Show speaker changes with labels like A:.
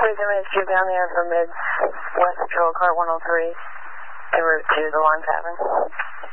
A: You're down there from West Patrol Car 103 en route to the Lawn Tavern.